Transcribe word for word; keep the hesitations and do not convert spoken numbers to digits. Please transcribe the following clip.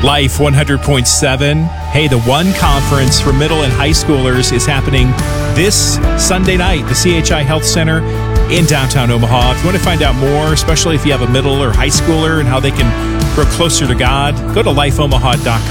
Life one hundred point seven. Hey, the One Conference for middle and high schoolers is happening this Sunday night, the C H I Health Center in downtown Omaha. If you want to find out more, especially if you have a middle or high schooler and how they can grow closer to God, go to life omaha dot